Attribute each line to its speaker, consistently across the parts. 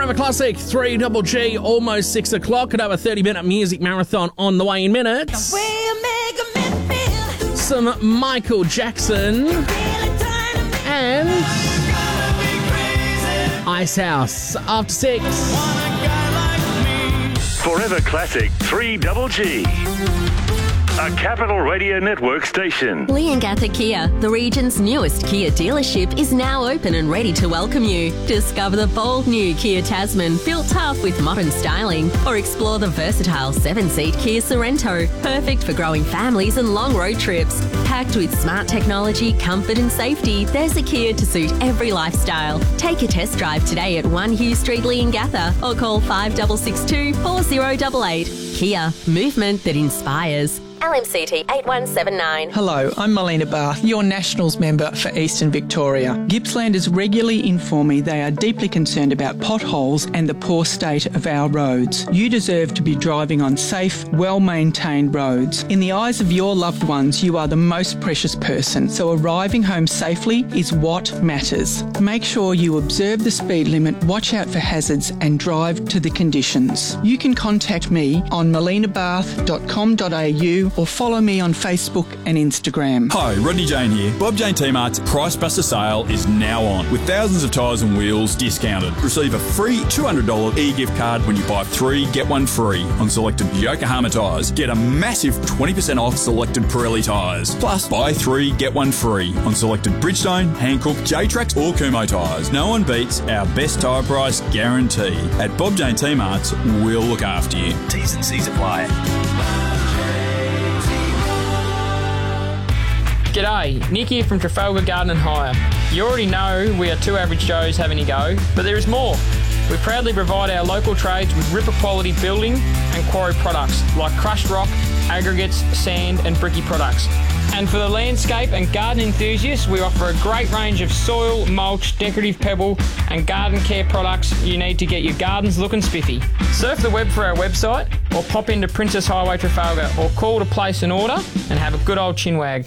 Speaker 1: Forever Classic, 3GG, almost 6 o'clock. Another 30-minute music marathon on the way in minutes. Some Michael Jackson and Icehouse after 6.
Speaker 2: Forever Classic 3GG. A Capital Radio Network station.
Speaker 3: Leongatha Kia, the region's newest Kia dealership, is now open and ready to welcome you. Discover the bold new Kia Tasman, built tough with modern styling, or explore the versatile 7-seat Kia Sorrento, perfect for growing families and long road trips. Packed with smart technology, comfort and safety, there's a Kia to suit every lifestyle. Take a test drive today at 1 Hughes Street, Leongatha, or call 5662 4088. Kia, movement that inspires. LMCT 8179.
Speaker 4: Hello, I'm Melina Barth, your Nationals member for Eastern Victoria. Gippslanders regularly inform me they are deeply concerned about potholes and the poor state of our roads. You deserve to be driving on safe, well-maintained roads. In the eyes of your loved ones, you are the most precious person, so arriving home safely is what matters. Make sure you observe the speed limit, watch out for hazards and drive to the conditions. You can contact me on melinabarth.com.au or follow me on Facebook and Instagram.
Speaker 5: Hi, Rodney Jane here. Bob Jane T-Mart's Price Buster sale is now on, with thousands of tyres and wheels discounted. Receive a free $200 e-gift card when you buy 3, get 1 free on selected Yokohama tyres. Get a massive 20% off selected Pirelli tyres. Plus, buy 3, get 1 free on selected Bridgestone, Hankook, J-Trax or Kumho tyres. No one beats our best tyre price guarantee. At Bob Jane T-Mart's, we'll look after you. T's and C's apply.
Speaker 6: G'day, Nick here from Trafalgar Garden and Hire. You already know we are 2 average Joes having a go, but there is more. We proudly provide our local trades with ripper quality building and quarry products like crushed rock, aggregates, sand and bricky products. And for the landscape and garden enthusiasts, we offer a great range of soil, mulch, decorative pebble and garden care products you need to get your gardens looking spiffy. Surf the web for our website or pop into Princess Highway Trafalgar or call to place an order and have a good old chinwag.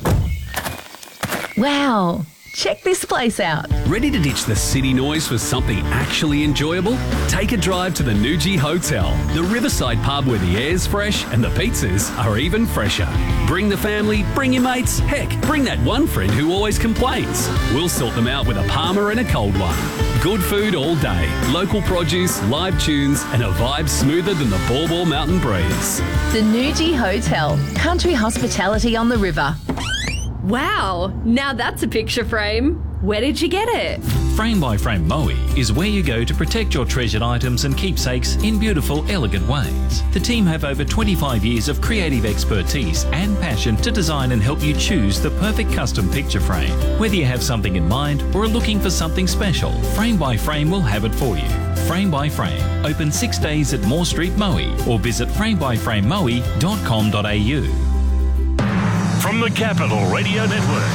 Speaker 7: Wow, check this place out.
Speaker 8: Ready to ditch the city noise for something actually enjoyable? Take a drive to the Nuji Hotel, the riverside pub where the air's fresh and the pizzas are even fresher. Bring the family, bring your mates, heck, bring that one friend who always complains. We'll sort them out with a Palmer and a cold one. Good food all day, local produce, live tunes and a vibe smoother than the Baw Baw Mountain breeze.
Speaker 7: The Nuji Hotel, country hospitality on the river.
Speaker 9: Wow, now that's a picture frame. Where did you get it?
Speaker 10: Frame by Frame Moe is where you go to protect your treasured items and keepsakes in beautiful, elegant ways. The team have over 25 years of creative expertise and passion to design and help you choose the perfect custom picture frame. Whether you have something in mind or are looking for something special, Frame by Frame will have it for you. Frame by Frame, open 6 days at Moore Street, Moe, or visit framebyframemoe.com.au.
Speaker 2: From the Capital Radio Network,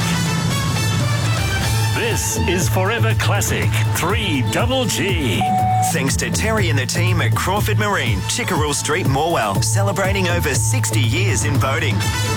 Speaker 2: this is Forever Classic 3GG.
Speaker 11: Thanks to Terry and the team at Crawford Marine, Chickerell Street, Morwell, celebrating over 60 years in boating.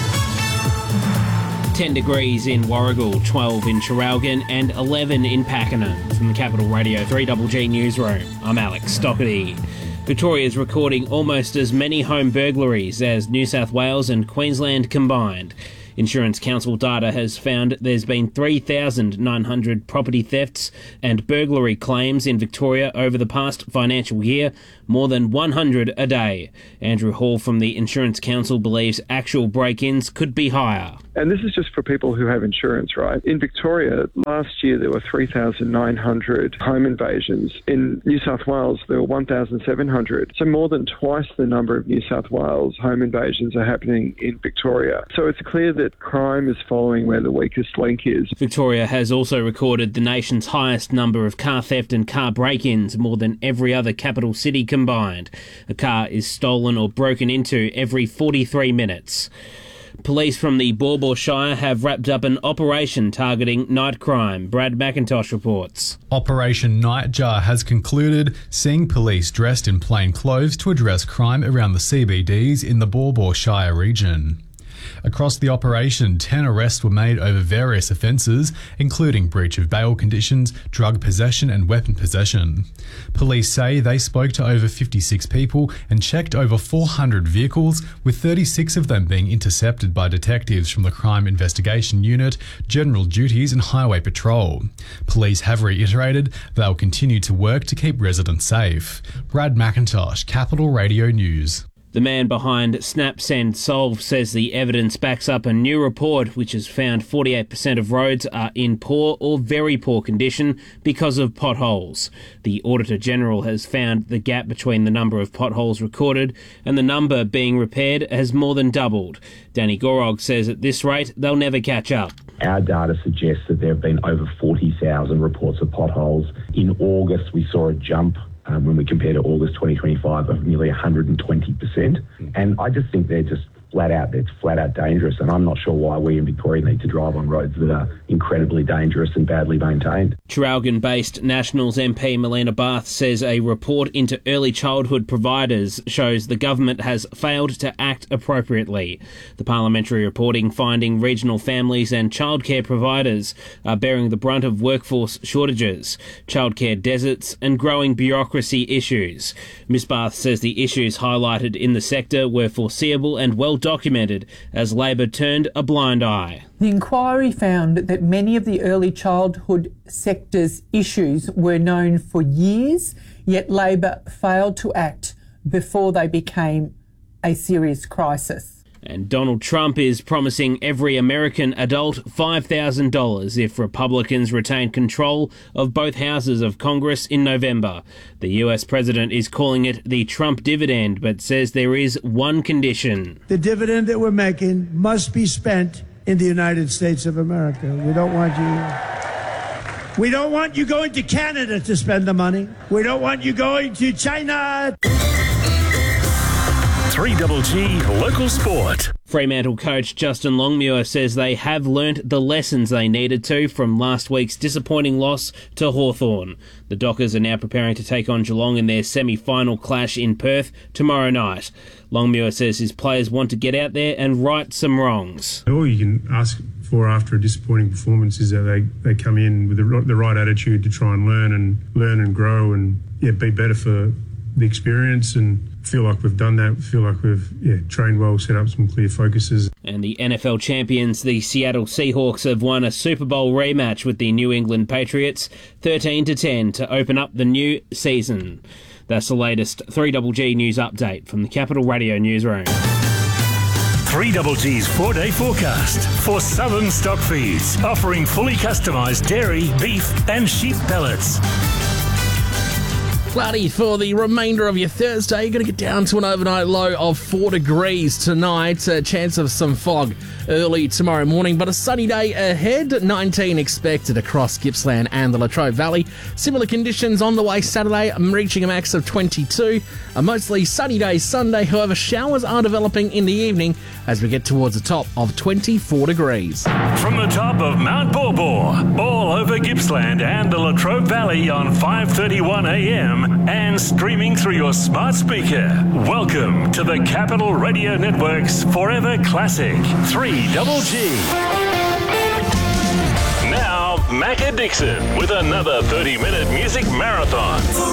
Speaker 12: 10 degrees in Warragul, 12 in Traralgon and 11 in Pakenham. From the Capital Radio 3GG Newsroom, I'm Alex Stockerty. Victoria is recording almost as many home burglaries as New South Wales and Queensland combined. Insurance Council data has found there's been 3,900 property thefts and burglary claims in Victoria over the past financial year, more than 100 a day. Andrew Hall from the Insurance Council believes actual break-ins could be higher.
Speaker 13: And this is just for people who have insurance, right? In Victoria, last year there were 3,900 home invasions. In New South Wales, there were 1,700. So more than twice the number of New South Wales home invasions are happening in Victoria. So it's clear that crime is following where the weakest link is.
Speaker 12: Victoria has also recorded the nation's highest number of car theft and car break-ins, more than every other capital city combined. A car is stolen or broken into every 43 minutes. Police from the Baw Baw Shire have wrapped up an operation targeting night crime. Brad McIntosh reports.
Speaker 14: Operation Nightjar has concluded, seeing police dressed in plain clothes to address crime around the CBDs in the Baw Baw Shire region. Across the operation, 10 arrests were made over various offences, including breach of bail conditions, drug possession and weapon possession. Police say they spoke to over 56 people and checked over 400 vehicles, with 36 of them being intercepted by detectives from the Crime Investigation Unit, General Duties and Highway Patrol. Police have reiterated they'll continue to work to keep residents safe. Brad McIntosh, Capital Radio News.
Speaker 12: The man behind Snap, Send, Solve says the evidence backs up a new report which has found 48% of roads are in poor or very poor condition because of potholes. The Auditor General has found the gap between the number of potholes recorded and the number being repaired has more than doubled. Danny Gorog says at this rate they'll never catch up.
Speaker 15: Our data suggests that there have been over 40,000 reports of potholes. In August, we saw a jump when we compare to August 2025 of nearly 120%. And I just think they're just flat out dangerous. And I'm not sure why we in Victoria need to drive on roads that are incredibly dangerous and badly maintained.
Speaker 12: Traralgon-based Nationals MP Melina Barth says a report into early childhood providers shows the government has failed to act appropriately. The parliamentary reporting finding regional families and childcare providers are bearing the brunt of workforce shortages, childcare deserts and growing bureaucracy issues. Ms Barth says the issues highlighted in the sector were foreseeable and well documented as Labor turned a blind eye.
Speaker 16: The inquiry found that many of the early childhood sector's issues were known for years, yet Labor failed to act before they became a serious crisis.
Speaker 12: And Donald Trump is promising every American adult $5,000 if Republicans retain control of both houses of Congress in November. The US president is calling it the Trump dividend, but says there is one condition.
Speaker 17: The dividend that we're making must be spent in the United States of America. We don't want you going to Canada to spend the money. We don't want you going to China.
Speaker 2: 3GG Local Sport.
Speaker 12: Fremantle coach Justin Longmuir says they have learnt the lessons they needed to from last week's disappointing loss to Hawthorn. The Dockers are now preparing to take on Geelong in their semi-final clash in Perth tomorrow night. Longmuir says his players want to get out there and right some wrongs.
Speaker 18: All you can ask for after a disappointing performance is that they come in with the right attitude to try and learn and grow and be better for the experience, and feel like we've done that. Feel like we've trained well, set up some clear focuses.
Speaker 12: And the NFL champions, the Seattle Seahawks, have won a Super Bowl rematch with the New England Patriots, 13-10, to open up the new season. That's the latest 3GG news update from the Capital Radio newsroom.
Speaker 2: 3GG's 4-day forecast for Southern Stock Feeds, offering fully customised dairy, beef and sheep pellets.
Speaker 1: Cloudy for the remainder of your Thursday. You're going to get down to an overnight low of 4 degrees tonight. A chance of some fog early tomorrow morning, but a sunny day ahead. 19 expected across Gippsland and the Latrobe Valley. Similar conditions on the way Saturday, reaching a max of 22. A mostly sunny day Sunday, however, showers are developing in the evening as we get towards the top of 24 degrees.
Speaker 2: From the top of Mount Borbor, all over Gippsland and the Latrobe Valley on 5:31 a.m. and streaming through your smart speaker. Welcome to the Capital Radio Network's Forever Classic 3GG. Now, Macca Dixon with another 30-minute music marathon.